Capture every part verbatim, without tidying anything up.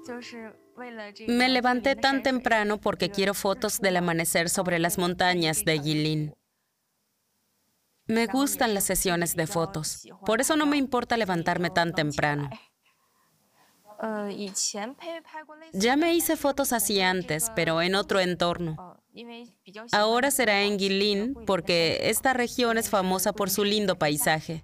Me levanté tan temprano porque quiero fotos del amanecer sobre las montañas de Guilin. Me gustan las sesiones de fotos, por eso no me importa levantarme tan temprano. Ya me hice fotos así antes, pero en otro entorno. Ahora será en Guilin porque esta región es famosa por su lindo paisaje.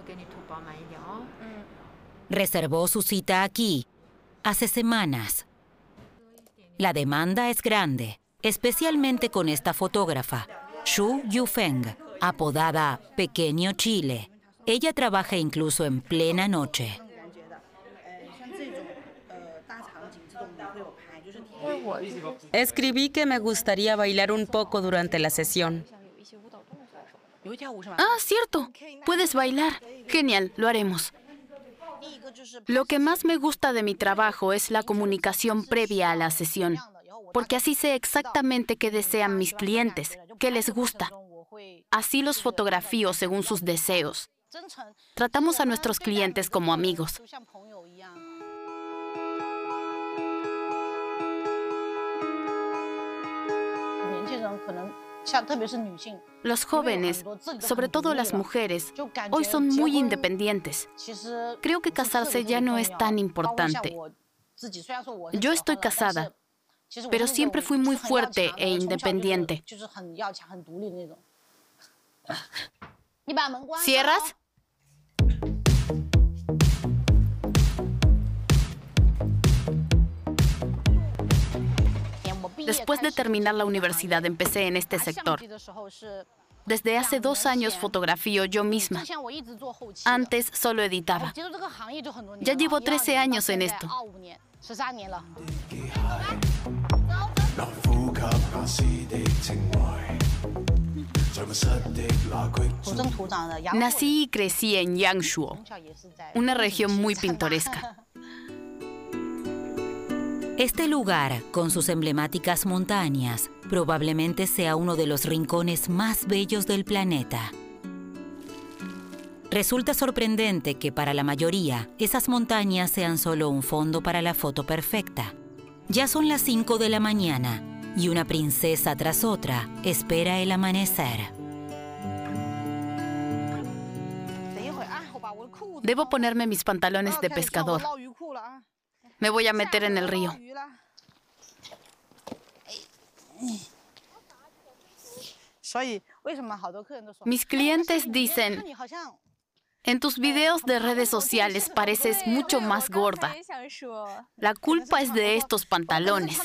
Reservó su cita aquí hace semanas. La demanda es grande, especialmente con esta fotógrafa, Xu Yufeng, apodada Pequeño Chile. Ella trabaja incluso en plena noche. Escribí que me gustaría bailar un poco durante la sesión. Ah, cierto. Puedes bailar. Genial, lo haremos. Lo que más me gusta de mi trabajo es la comunicación previa a la sesión, porque así sé exactamente qué desean mis clientes, qué les gusta. Así los fotografío según sus deseos. Tratamos a nuestros clientes como amigos. Los jóvenes, sobre todo las mujeres, hoy son muy independientes. Creo que casarse ya no es tan importante. Yo estoy casada, pero siempre fui muy fuerte e independiente. ¿Cierras? Después de terminar la universidad, empecé en este sector. Desde hace dos años fotografío yo misma. Antes solo editaba. Ya llevo trece años en esto. Nací y crecí en Yangshuo, una región muy pintoresca. Este lugar, con sus emblemáticas montañas, probablemente sea uno de los rincones más bellos del planeta. Resulta sorprendente que para la mayoría esas montañas sean solo un fondo para la foto perfecta. Ya son las cinco de la mañana y una princesa tras otra espera el amanecer. Debo ponerme mis pantalones de pescador. Me voy a meter en el río. Mis clientes dicen, en tus videos de redes sociales pareces mucho más gorda. La culpa es de estos pantalones.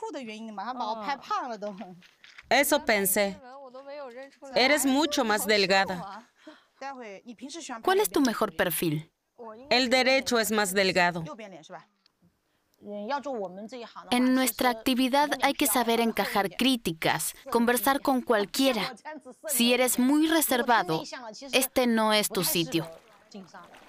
Eso pensé. Eres mucho más delgada. ¿Cuál es tu mejor perfil? El derecho es más delgado. En nuestra actividad hay que saber encajar críticas, conversar con cualquiera. Si eres muy reservado, este no es tu sitio.